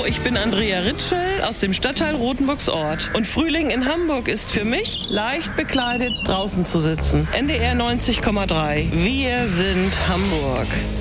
ich bin Andrea Ritschel aus dem Stadtteil Rothenburgsort. Und Frühling in Hamburg ist für mich, leicht bekleidet draußen zu sitzen. NDR 90,3. Wir sind Hamburg.